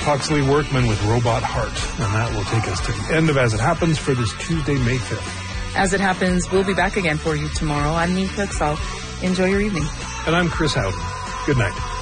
Huxley Workman with Robot Heart. And that will take us to the end of As It Happens for this Tuesday, May 5th. As It Happens, we'll be back again for you tomorrow. I'm Niamh Clixall. Enjoy your evening. And I'm Chris Howden. Good night.